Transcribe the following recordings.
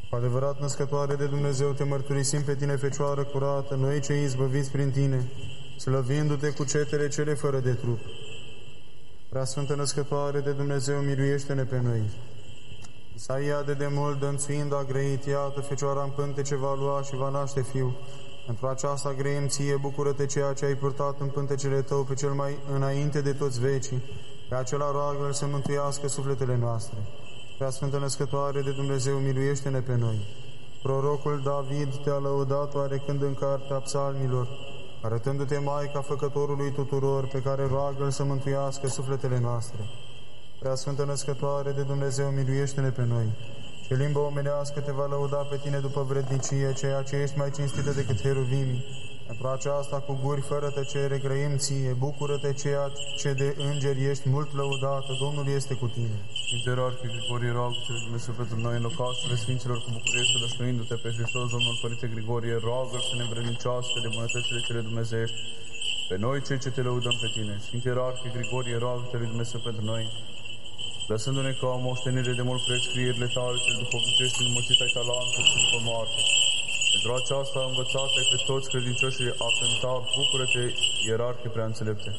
Cu adevărat născătoare de Dumnezeu, te mărturisim pe tine, Fecioară curată, noi cei izbăviți prin tine, slăvindu-te cu cetele cele fără de trup. Preasfântă născătoare de Dumnezeu, miluiește-ne pe noi. Isaia de demult, dănțuind, a grăit, iată, Fecioara în pântece va lua și va naște fiu. Pentru aceasta grăim ție, bucură-te ceea ce ai purtat în pântecele tău pe cel mai înainte de toți vecii, pe acela roagă-l să mântuiască sufletele noastre. Preasfântă născătoare de Dumnezeu, miluiește-ne pe noi. Prorocul David te-a lăudat oarecând în cartea psalmilor, arătându-te Maica Făcătorului tuturor, pe care roagă-l să mântuiască sufletele noastre. Preasfântă născătoare de Dumnezeu, miluiește-ne pe noi. Ce limbă omenească te va lăuda pe tine după vrednicie, ceea ce ești mai cinstită decât heruvimii. Pentru aceasta, cu guri fără tăcere, grăim ție, bucură-te ceea ce de îngeri ești mult lăudată, Domnul este cu tine. Sfinte Ierarhie Grigorie, roagă-te lui Dumnezeu pentru noi în locașurile Sfinților cu bucurie, sălășluindu-te pe Hristos, Domnul Părinte Grigorie, roagă-l să ne învrednicească de bunătățile cele dumnezeiești, pe noi cei ce te lăudăm pe tine. Sfinte Ierarhie Grigorie, roagă-te lui Dumnezeu pentru noi, lăsându-ne ca o moștenire de mult preț scrierile tale, cele duhovnicești și înmulțite ai talentul și după moarte. Pentru aceasta învățat ai pe toți credincioșii a cânta, bucură-te, Ierarhie prea înțelepte.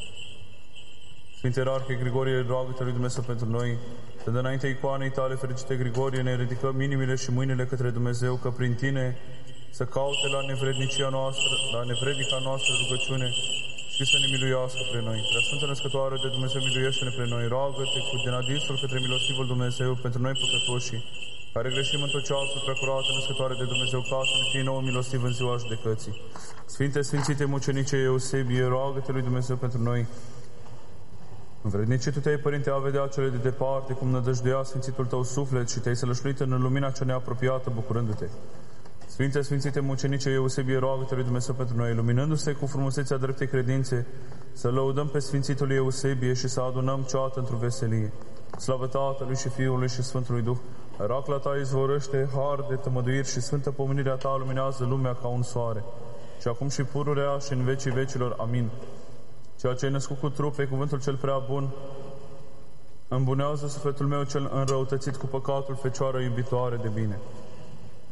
Sfinte Ierarhie Grigorie, roagă-te lui Dumnezeu pentru noi, să de înainte icoanei tale, fericite Grigorie, ne ridicăm inimile și mâinile către Dumnezeu, că prin tine să caute la nevrednicia noastră, la nevrednica noastră rugăciune și să ne miluiască pe noi. Preasfântă Născătoare de Dumnezeu, miluiește-ne pe noi, roagă-te cu din adinsul către milostivul Dumnezeu pentru noi păcătoșii, care greșim în tot ceasul, preacurată Născătoare de Dumnezeu, ca să ne fie nouă milostiv în ziua judecății. Sfinte, Sfințite Mucenice Eusebie, roagă-te lui Dumnezeu pentru noi. Învrednicit tu te-ai, Părinte, a vedea cele de departe, cum nădăjduia Sfințitul tău suflet și te-ai sălășluit în lumina cea neapropiată, bucurându-te. Sfinte, Sfințite Mucenice Eusebie, roagă-te lui Dumnezeu pentru noi, luminându-se cu frumusețea dreptei credințe, să lăudăm pe Sfințitul Eusebie și să adunăm ceată într-o veselie. Slavă Tatălui și Fiului și Sfântului Duh, racla ta izvorăște har de tămăduiri și sfântă pomenirea ta luminează lumea ca un soare. Și acum și pururea și în vecii vecilor. Amin. Ceea ce ai născut cu trup pe cuvântul cel prea bun, îmbunează sufletul meu cel înrăutățit cu păcatul, Fecioară iubitoare de bine.